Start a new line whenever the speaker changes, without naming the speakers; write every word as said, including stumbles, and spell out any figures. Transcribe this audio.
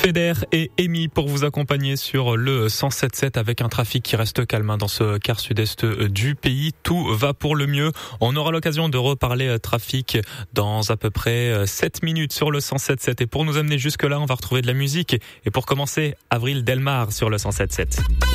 Feder et Amy pour vous accompagner sur le cent sept sept avec un trafic qui reste calme dans ce quart sud-est du pays. Tout va pour le mieux. On aura l'occasion de reparler trafic dans à peu près sept minutes sur le cent sept sept. Et pour nous amener jusque-là, on va retrouver de la musique. Et pour commencer, Avril Delmar sur le cent sept sept.